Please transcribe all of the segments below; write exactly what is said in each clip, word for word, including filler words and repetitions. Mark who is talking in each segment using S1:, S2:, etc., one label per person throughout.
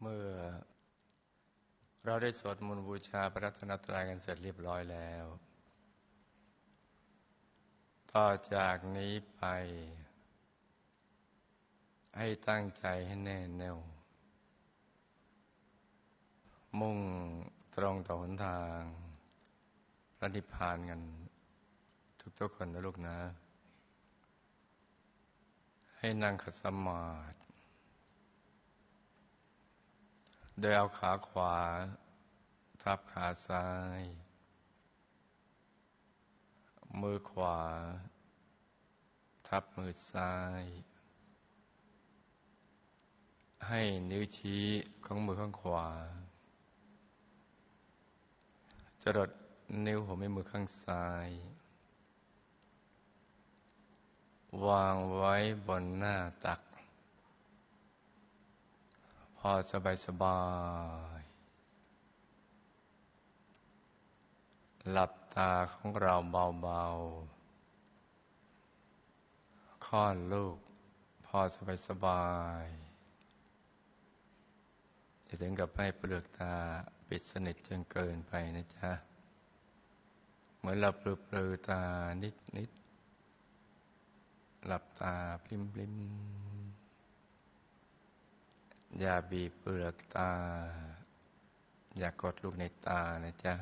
S1: เมื่อเราได้สวดมนต์บูชาพระรัตนตรัยกันเสร็จเรียบร้อยแล้วต่อจากนี้ไปให้ตั้งใจให้แน่แน่วมุ่งตรงต่อหนทางพระนิพพานกันทุกๆคนนะลูกนะให้นั่งขัดสมาธิโดยเอาขาขวาทับขาซ้ายมือขวาทับมือซ้ายให้นิ้วชี้ของมือข้างขวาจรดนิ้วหัวแม่มือข้างซ้ายวางไว้บนหน้าตักพอสบายสบายหลับตาของเราเบาๆค่อนลูกพอสบายสบายจะถึงกับให้เปลือกตาปิดสนิทจนเกินไปนะจ๊ะเหมือนเราปลือปลือตานิดนิดหลับตาพลิมพลิมอย่าบีบเปลือกตาอย่ากดลูกในตานะจ๊ะ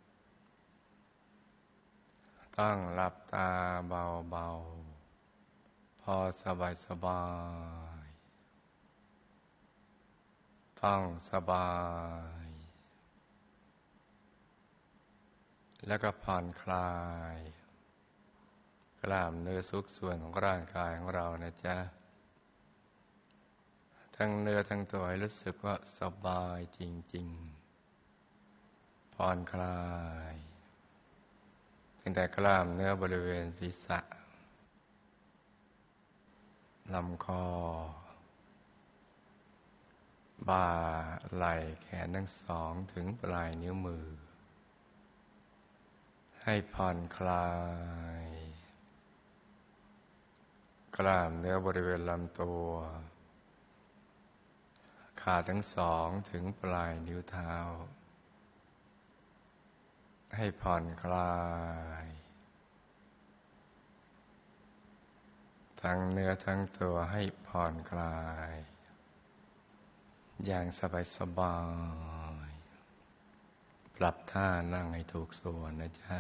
S1: ต้องหลับตาเบาๆพอสบายสบายต้องสบายแล้วก็ผ่อนคลายกล้ามเนื้อทุกส่วนของร่างกายของเรานะจ๊ะทั้งเนื้อทั้งตัวให้รู้สึกว่าสบายจริงๆผ่อนคลายตั้งแต่กล้ามเนื้อบริเวณศีรษะลำคอบ่าไหล่แขนทั้งสองถึงปลายนิ้วมือให้ผ่อนคลายกล้ามเนื้อบริเวณลำตัวขาทั้งสองถึงปลายนิ้วเท้าให้ผ่อนคลายทั้งเนื้อทั้งตัวให้ผ่อนคลายอย่างสบายสบายปรับท่านั่งให้ถูกส่วนนะจ๊ะ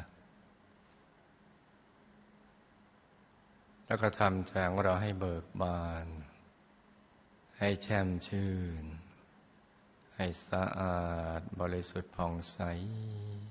S1: แล้วก็ทำใจของเราให้เบิกบานให้แช่มชื่นให้สะอาดบริสุทธิ์ผ่องใส